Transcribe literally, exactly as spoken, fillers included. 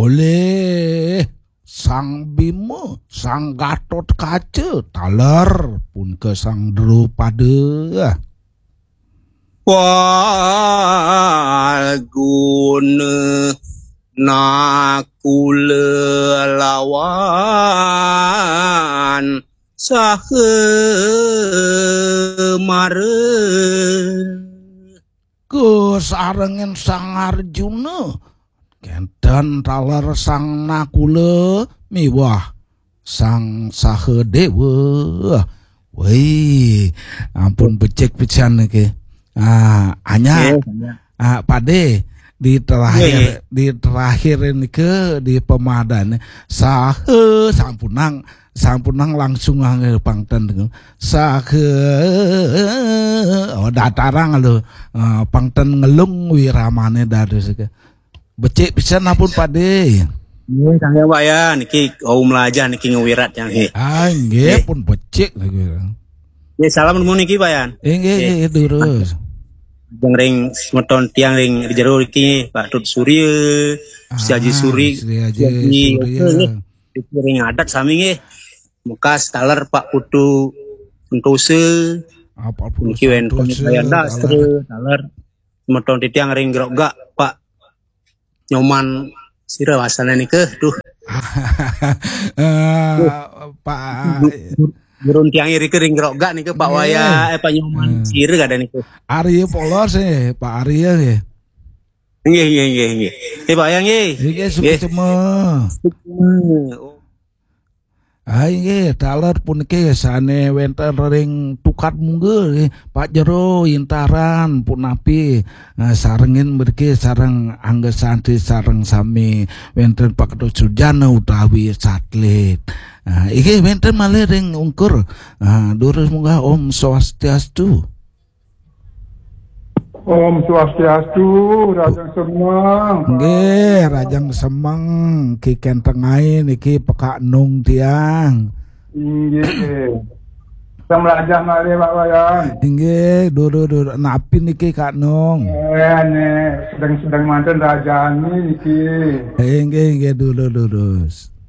Oleh Sang Bima, Sang Gatot Kaca, taler pun ke Sang Drupada. Walguna nakula lawan sahe mare Ke sarengen Sang Arjuna kenten taler Sang Nakula miwah Sang Sahadewa. Wih, ampun becek pisan iki. Ah, hanya ah, Pade di terakhir di terakhir ini ke di pemadan sahe sampunang sampunang langsung angel pangten dengan sahe oh datarang lo uh, pangten ngelung wiramane dari sege becek pisan ampun Pade. Nggih saya Pak ya niki om laja niki ngewirat yang he. Ah nggih pun becek lagi. Ya salam nuwun niki Pak ya. Nggih nggih terus. Yang ring semeton tiang ring di jero iki Pak Tut Surya, Sri Haji Suri, Sri Haji Surya. Iki ring adat sami nggih. Mukas taler Pak Putu Sentose. Apa pun Niki wenten bayanda astre taler semeton tiang ring grogak Pak Nyoman sira wasana niki duh. Pak Burung tiang iri kering grogak niki Pak Waya eh Pak Nyoman sira kada niki. Arya polos eh Pak Arya nggih. Nggih nggih nggih nggih. Eh Pak Yang nggih. Nggih suka semua. Ai nggih taler pun ke sane wenten ring tukat munggul Pak Jero intaran pun api sarengin mergi sareng angga santi sareng sami wenten Pak Ketut Sujana utawi satlet. Nah, iki wenten malih ring ungkur. Ah, durus munggah Om Swastiastu. Om Swastiastu, Rajang Semang. Nggih, Rajang Semang ki kentengae niki pekak nung tiang. Nggih. Samlajah malih Pak Wayan. Nggih, duru-duru napi niki Kak Nung. Eh, ne sedang-sedang manten rajani niki. Eh, nggih nggih dulu-dulu.